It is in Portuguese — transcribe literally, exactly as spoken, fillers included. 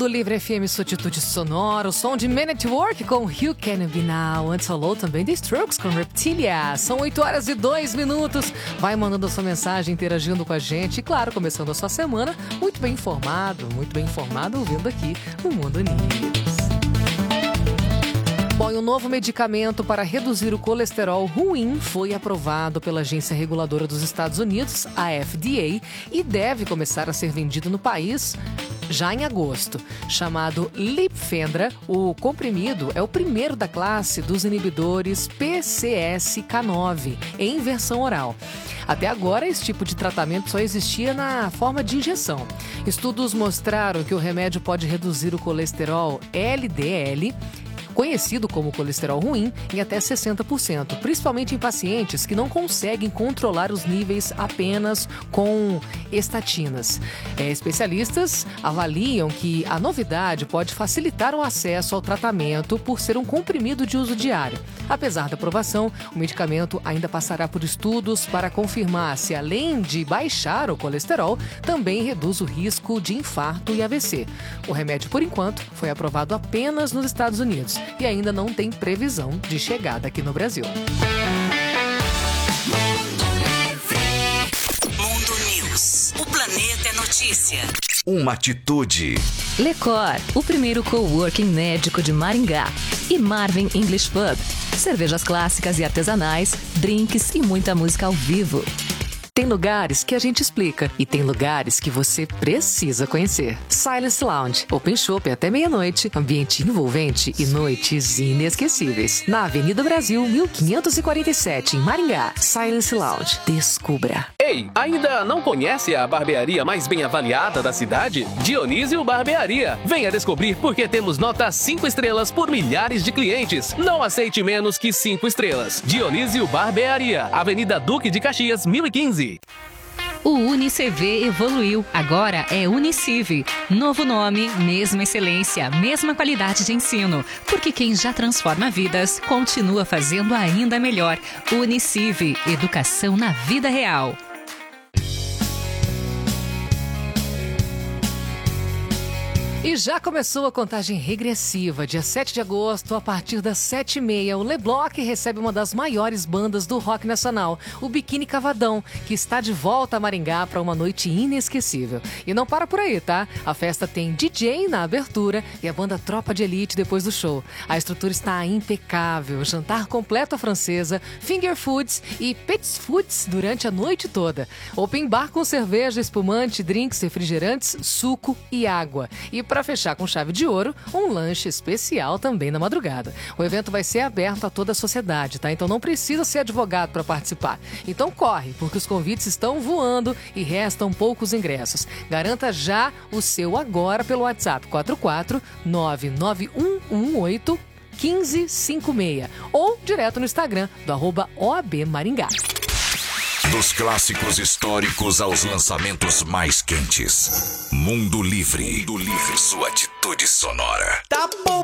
Mundo Livre F M, sua atitude sonora, o som de Man at Work com You Can Be Now. Antes rolou também The Strokes com Reptilia. São oito horas e dois minutos. Vai mandando a sua mensagem, interagindo com a gente. E claro, começando a sua semana muito bem informado, muito bem informado, ouvindo aqui o Mundo News. Bom, e um novo medicamento para reduzir o colesterol ruim foi aprovado pela Agência Reguladora dos Estados Unidos, a F D A, e deve começar a ser vendido no país já em agosto. Chamado Lipfendra, o comprimido é o primeiro da classe dos inibidores P C S K nove, em versão oral. Até agora, esse tipo de tratamento só existia na forma de injeção. Estudos mostraram que o remédio pode reduzir o colesterol L D L, conhecido como colesterol ruim, em até sessenta por cento, principalmente em pacientes que não conseguem controlar os níveis apenas com estatinas. É, especialistas avaliam que a novidade pode facilitar o acesso ao tratamento por ser um comprimido de uso diário. Apesar da aprovação, o medicamento ainda passará por estudos para confirmar se, além de baixar o colesterol, também reduz o risco de infarto e A V C. O remédio, por enquanto, foi aprovado apenas nos Estados Unidos e ainda não tem previsão de chegada aqui no Brasil. Mundo News. O planeta é notícia. Uma atitude. Lecor, o primeiro coworking médico de Maringá. E Marvin English Pub. Cervejas clássicas e artesanais, drinks e muita música ao vivo. Tem lugares que a gente explica e tem lugares que você precisa conhecer. Silence Lounge, Open Shopping até meia-noite, ambiente envolvente e noites inesquecíveis. Na Avenida Brasil, mil quinhentos e quarenta e sete, em Maringá. Silence Lounge, descubra. Ei, ainda não conhece a barbearia mais bem avaliada da cidade? Dionísio Barbearia. Venha descobrir porque temos nota cinco estrelas por milhares de clientes. Não aceite menos que cinco estrelas. Dionísio Barbearia, Avenida Duque de Caxias, mil e quinze. O UniCV evoluiu, agora é Uniciv. Novo nome, mesma excelência, mesma qualidade de ensino. Porque quem já transforma vidas, continua fazendo ainda melhor. Uniciv, educação na vida real. E já começou a contagem regressiva. Dia sete de agosto, a partir das sete e meia, o LeBlock recebe uma das maiores bandas do rock nacional, o Biquíni Cavadão, que está de volta a Maringá para uma noite inesquecível. E não para por aí, tá? A festa tem D J na abertura e a banda Tropa de Elite depois do show. A estrutura está impecável, jantar completo à francesa, finger foods e pets foods durante a noite toda. Open bar com cerveja, espumante, drinks, refrigerantes, suco e água. E para fechar com chave de ouro, um lanche especial também na madrugada. O evento vai ser aberto a toda a sociedade, tá? Então não precisa ser advogado para participar. Então corre, porque os convites estão voando e restam poucos ingressos. Garanta já o seu agora pelo WhatsApp quatro quatro nove nove um um oito um cinco cinco seis ou direto no Instagram do arroba O A B Maringá. Dos clássicos históricos aos lançamentos mais quentes. Mundo Livre. Mundo Livre, sua atitude sonora. Tá bom.